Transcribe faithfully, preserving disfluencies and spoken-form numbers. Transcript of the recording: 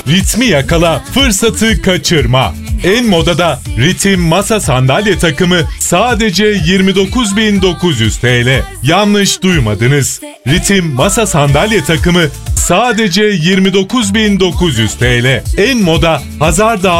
Ritmi yakala, fırsatı kaçırma. En modada Ritim masa sandalye takımı sadece yirmi dokuz bin dokuz yüz T L. Yanlış duymadınız. Ritim masa sandalye takımı sadece yirmi dokuz bin dokuz yüz T L. En moda Hazar Dağı